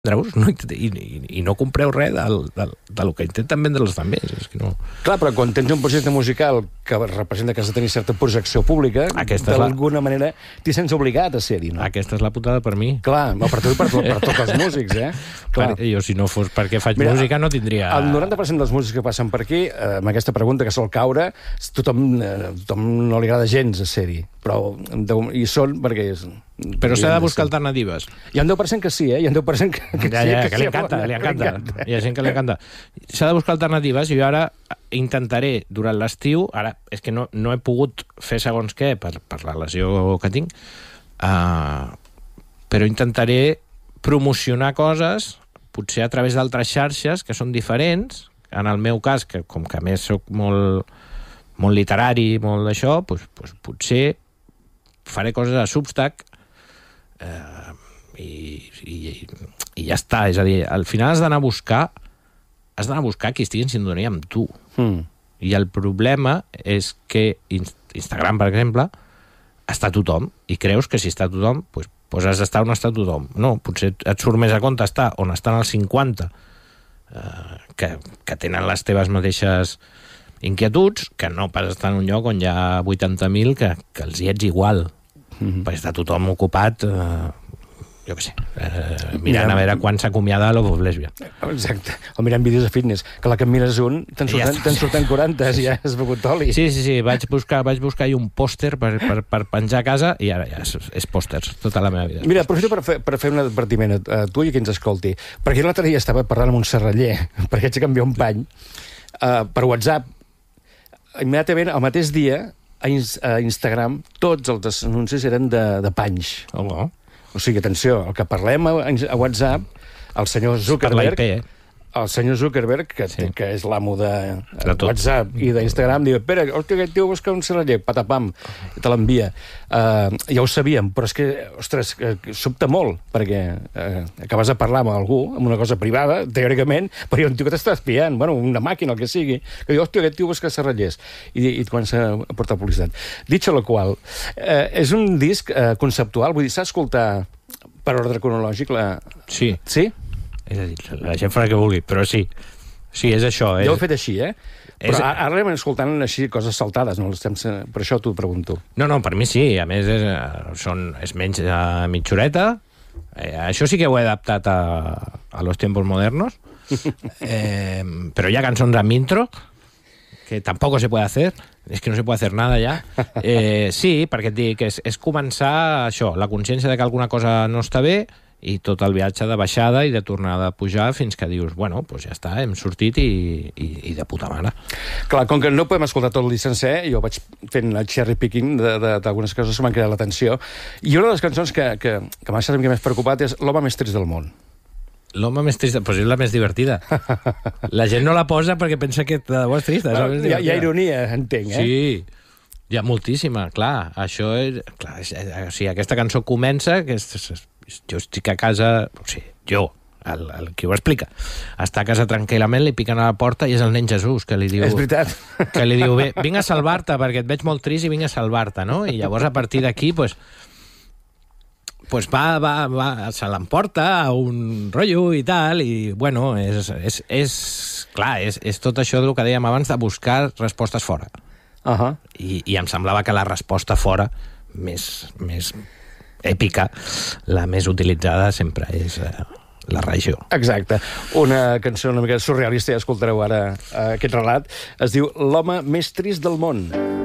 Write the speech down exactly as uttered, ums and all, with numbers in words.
vendre-us no, i, i, i no compreu res del, del, del que intenten vendre els també. És que no... Clar, però quan tens un projecte musical que representa que has de tenir certa projecció pública, d'alguna la... manera t'hi sents obligat a ser-hi, no? Aquesta és la putada per mi. Clar, per tu i per, per tots els músics, eh? Clar. Per, jo, si no fos perquè faig Mira, música, no tindria... El noranta per cent dels músics que passen per aquí, eh, amb aquesta pregunta que sol caure, tothom, eh, tothom no li agrada gens a ser-hi, però hi són perquè... És, però s'ha de buscar alternatives. Hi ha un deu per cent que sí, eh? Hi ha un deu per cent que, que ja, sí. Ja, que, que sí, li encanta, bona, li encanta. encanta. Hi ha gent que li encanta. S'ha de buscar alternatives i jo ara intentaré, durant l'estiu, ara és que no, no he pogut fer segons què per, per la lesió que tinc, uh, però intentaré promocionar coses, potser a través d'altres xarxes que són diferents. En el meu cas, que com que a més soc molt, molt literari, molt d'això, doncs, doncs potser faré coses a Substack eh, i, i, i ja està. És a dir, al final has d'anar a buscar has d'anar a buscar qui estigui en sintonia amb tu. Mm. I el problema és que Instagram, per exemple, està tothom, i creus que si està tothom, doncs, doncs has d'estar on està tothom. No, potser et surt més a compte estar on estan els cinquanta eh, que, que tenen les teves mateixes inquietuds, que no pas estar en un lloc on hi ha vuitanta mil que, que els hi ets igual. Mm-hmm. Perquè està tothom ocupat, eh, jo què sé, eh, mirant a veure quan s'acomiada a Love of Lesbian. Exacte. O mirant vídeos de fitness, que la que mires un, te'n surten, ja surten quaranta i ja has begut oli. Sí, sí, sí, vaig buscar, vaig buscar un pòster per, per, per penjar a casa i ara ja és, és pòsters, tota la meva vida. Mira, aprofito per fer, per fer un advertiment a, a tu i a qui ens escolti. Perquè l'altre dia estava parlant amb un serraller, perquè haig de canviar un pany, uh, per WhatsApp. Immediatament, el mateix dia, a, a Instagram, tots els anuncis eren de, de panys. Oh, o sigui, atenció, el que parlem a, a WhatsApp, el senyor Zuckerberg... Per la I P, eh? El senyor Zuckerberg, que, sí. que és l'amo de, de WhatsApp i d'Instagram, diu, espera, hòstia, aquest tio busca un serraller, patapam, te l'envia. Uh, ja ho sabíem, però és que, ostres, sobta molt, perquè uh, acabes de parlar amb algú, amb una cosa privada, teòricament, però hi ha un tio que t'està espiant, bueno, una màquina, el que sigui, que diu, hòstia, aquest tio busca serrallers, i, i et comença a portar publicitat. Dit la qual, uh, és un disc uh, conceptual, vull dir, s'ha d'escoltar per ordre cronològic? La... Sí. Sí? És a dir, la gent farà que vulgui, però sí. Sí, és això. És... Ja ho he fet així, eh? Però és... ara anem escoltant així coses saltades, no? Estem... Per això t'ho pregunto. No, no, per mi sí. A més, és, són, és menys a mitja horeta. Eh, això sí que ho he adaptat a, a los tiempos modernos. eh, però hi ha cançons amb intro que tampoco se puede hacer. És que no se puede hacer nada ja. Eh, sí, perquè et dic, és, és començar això, la consciència de que alguna cosa no està bé, i tot el viatge de baixada i de tornada a pujar fins que dius, bueno, doncs ja està, hem sortit i, i, i de puta mare. Clar, com que no podem escoltar tot el disc sencer, jo vaig fent el cherry picking d'algunes coses que m'han creat l'atenció, i una de les cançons que, que, que m'ha estat una mica més preocupat és L'home més trist del món. L'home més trist, doncs és la més divertida. La gent no la posa perquè pensa que de debò és trista. Bueno, hi, ha, hi ha ironia, entenc, eh? Sí, hi ha moltíssima, clar. Això és... Clar, és, o sigui, aquesta cançó comença, que és, és, jo estic a casa... O sigui, jo, el, el qui ho explica, està a casa tranquil·lament, li piquen a la porta i és el nen Jesús que li diu... És veritat. Que li diu, bé, vinc a salvar-te perquè et veig molt trist i vinc a salvar-te, no? I llavors a partir d'aquí, doncs... pues va, va, va, se l'emporta a un rotllo i tal, i, bueno, és, és, és clar, és, és tot això del que dèiem abans de buscar respostes fora. Uh -huh. I, i em semblava que la resposta fora, més, més èpica, la més utilitzada sempre és eh, la regió. Exacte. Una cançó una mica surrealista, ja escoltareu ara eh, aquest relat, es diu L'home més trist del món.